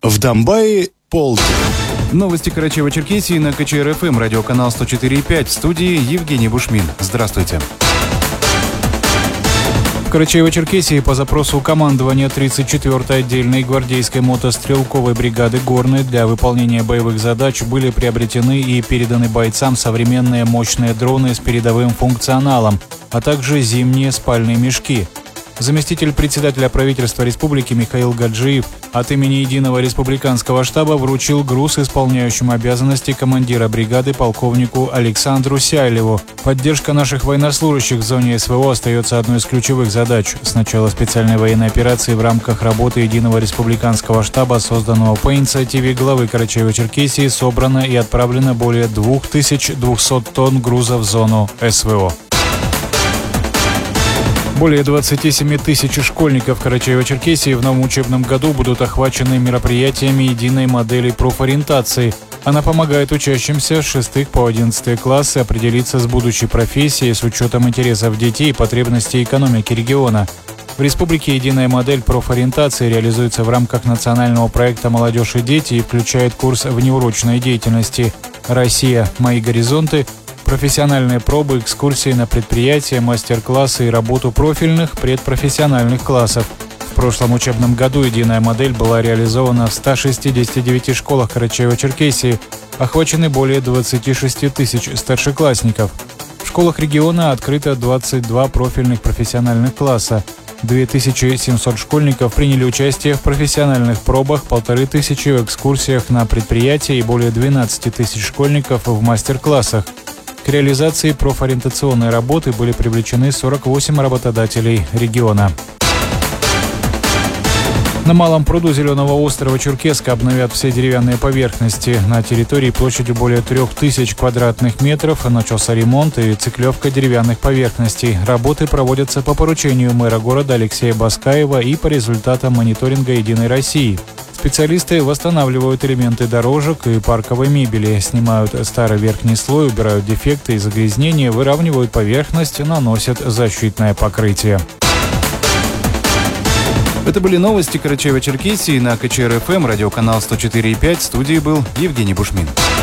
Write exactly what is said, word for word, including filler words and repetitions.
В Донбайе полдень. Новости Карачаево-Черкесии на ка че эр эф эм, радиоканал сто четыре и пять. В студии Евгений Бушмин. Здравствуйте. В Карачаево-Черкесии по запросу командования тридцать четвёртой отдельной гвардейской мотострелковой бригады «Горной» для выполнения боевых задач были приобретены и переданы бойцам современные мощные дроны с передовым функционалом, а также зимние спальные мешки. Заместитель председателя правительства республики Михаил Гаджиев от имени Единого республиканского штаба вручил груз исполняющему обязанности командира бригады полковнику Александру Сяйлеву. Поддержка наших военнослужащих в зоне эс вэ о остается одной из ключевых задач. С начала специальной военной операции в рамках работы Единого республиканского штаба, созданного по инициативе главы Карачаево-Черкесии, собрано и отправлено более две тысячи двести тонн груза в зону эс вэ о. Более двадцати семи тысяч школьников Карачаево-Черкесии в новом учебном году будут охвачены мероприятиями единой модели профориентации. Она помогает учащимся с шестых по одиннадцатый классы определиться с будущей профессией с учетом интересов детей и потребностей экономики региона. В республике единая модель профориентации реализуется в рамках национального проекта «Молодежь и дети» и включает курс внеурочной деятельности «Россия. Мои горизонты», профессиональные пробы, экскурсии на предприятия, мастер-классы и работу профильных предпрофессиональных классов. В прошлом учебном году единая модель была реализована в ста шестидесяти девяти школах Карачаево-Черкесии. Охвачены более двадцати шести тысяч старшеклассников. В школах региона открыто двадцать два профильных профессиональных класса. две тысячи семьсот школьников приняли участие в профессиональных пробах, полторы тысячи в экскурсиях на предприятия и более двенадцати тысяч школьников в мастер-классах. К реализации профориентационной работы были привлечены сорок восемь работодателей региона. На Малом пруду Зеленого острова Черкесска обновят все деревянные поверхности. На территории площадью более трех тысяч квадратных метров начался ремонт и циклевка деревянных поверхностей. Работы проводятся по поручению мэра города Алексея Баскаева и по результатам мониторинга «Единой России». Специалисты восстанавливают элементы дорожек и парковой мебели, снимают старый верхний слой, убирают дефекты и загрязнения, выравнивают поверхность, наносят защитное покрытие. Это были новости Карачаево-Черкесии на ка че эр эф эм, радиоканал сто четыре и пять. В студии был Евгений Бушмин.